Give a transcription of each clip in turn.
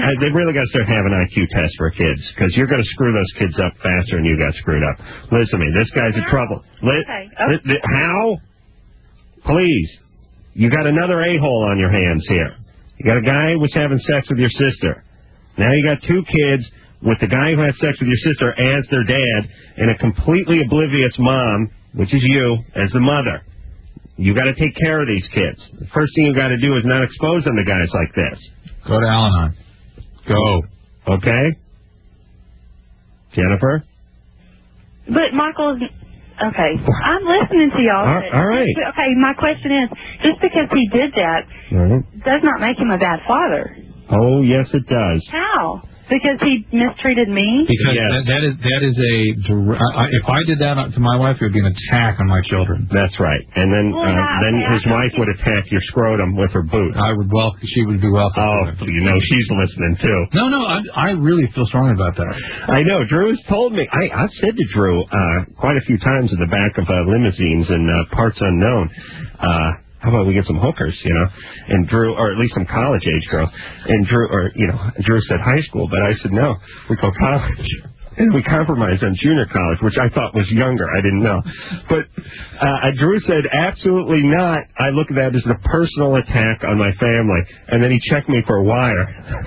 They really got to start having IQ tests for kids, because you're going to screw those kids up faster than you got screwed up. Listen to me. This guy's in trouble. How? Please. You got another a-hole on your hands here. You got a guy who's having sex with your sister. Now you got two kids with the guy who had sex with your sister as their dad and a completely oblivious mom, which is you, as the mother. You got to take care of these kids. The first thing you got to do is not expose them to guys like this. Go to Al-Anon. Go. Okay? Jennifer? But Michael, okay, I'm listening to y'all. All right. Okay, my question is, just because he did that does not make him a bad father. Oh, yes, it does. How? Because he mistreated me? Because that is a if I did that to my wife, it would be an attack on my children. That's right. And then his wife would attack your scrotum with her boot. She would be welcome. Oh, she's listening too. No, I really feel strongly about that. I know. Drew's told me. I've said to Drew quite a few times in the back of limousines and parts unknown, how about we get some hookers, And Drew, or at least some college-age girls. And Drew said high school, but I said no, we go college. And we compromised on junior college, which I thought was younger. I didn't know. But Drew said, absolutely not. I look at that as a personal attack on my family. And then he checked me for a wire.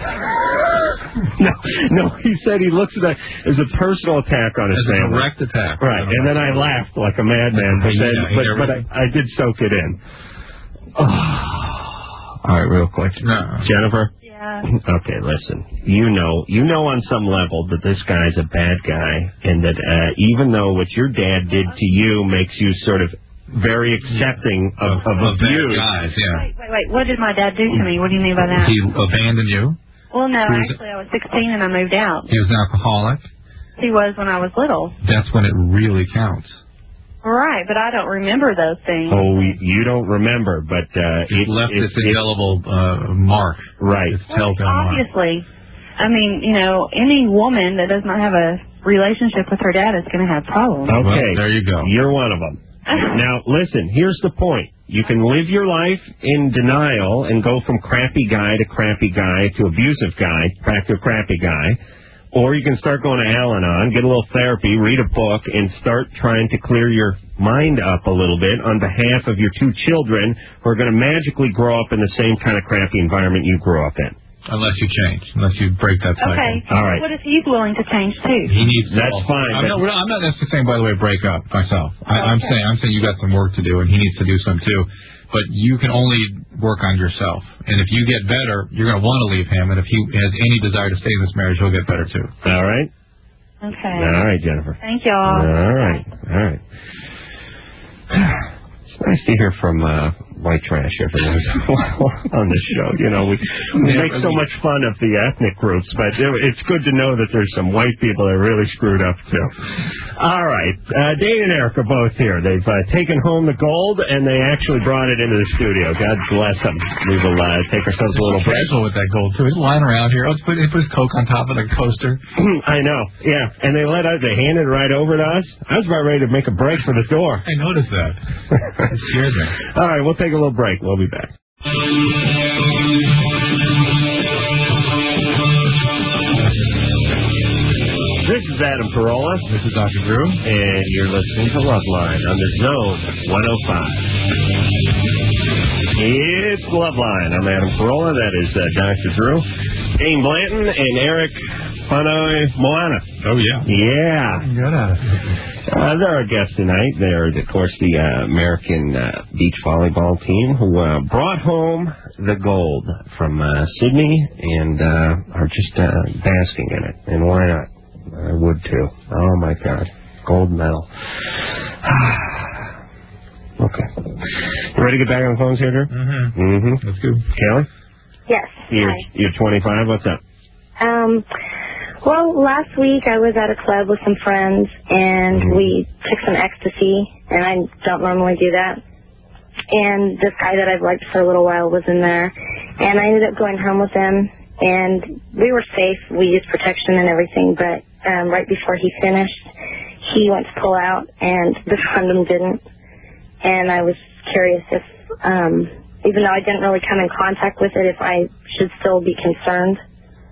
No, he said he looks at that as a personal attack on his family. A direct attack. Right. And then I laughed like a madman. But I did soak it in. Oh. All right, real quick. Jennifer? Yeah. Okay, listen. You know on some level that this guy's a bad guy, and that even though what your dad did to you makes you sort of very accepting of abuse. Guys, yeah. Wait. What did my dad do to me? What do you mean by that? He abandoned you? Well, no. Actually, I was 16 and I moved out. He was an alcoholic? He was when I was little. That's when it really counts. Right, but I don't remember those things. Oh, you don't remember, but it left its indelible mark. Right. Its telltale mark. Obviously. I mean, any woman that does not have a relationship with her dad is going to have problems. Okay. Well, there you go. You're one of them. Now, listen, here's the point. You can live your life in denial and go from crappy guy to abusive guy, back to a crappy guy. Or you can start going to Al-Anon, get a little therapy, read a book, and start trying to clear your mind up a little bit on behalf of your two children who are going to magically grow up in the same kind of crappy environment you grew up in. Unless you change. Unless you break that cycle. Okay. All right. What if he's willing to change, too? He needs to. That's fine. I'm not necessarily saying, by the way, break up myself. I'm saying you got some work to do, and he needs to do some, too. But you can only work on yourself. And if you get better, you're going to want to leave him. And if he has any desire to stay in this marriage, he'll get better, too. All right? Okay. All right, Jennifer. Thank y'all. All right. It's nice to hear from white trash every once in a while on this show. We make so much fun of the ethnic groups, but it's good to know that there's some white people that are really screwed up, too. All right. Dane and Eric are both here. They've taken home the gold, and they actually brought it into the studio. God bless them. We will take ourselves a little break. Casual with that gold, too. He's lying around here. He put his Coke on top of the coaster. I know. Yeah. And they handed it right over to us. I was about ready to make a break for the door. I noticed that. It scared me. All right. We'll take a little break. We'll be back. This is Adam Carolla. This is Dr. Drew. And you're listening to Loveline on the Zone 105. It's Loveline. I'm Adam Carolla. That is Dr. Drew. Dane Blanton and Eric Moana. Oh, yeah. Yeah. Good at it. They're our guests tonight. They're, of course, the American beach volleyball team who brought home the gold from Sydney and are just basking in it. And why not? I would, too. Oh, my God. Gold medal. Okay. You ready to get back on the phones here, Drew? Mm-hmm. Let's go. Kelly? Yes. You're 25. What's up? Well, last week I was at a club with some friends, and we took some ecstasy, and I don't normally do that. And this guy that I've liked for a little while was in there, and I ended up going home with him, and we were safe. We used protection and everything, but right before he finished, he went to pull out, and the condom didn't. And I was curious if, even though I didn't really come in contact with it, if I should still be concerned.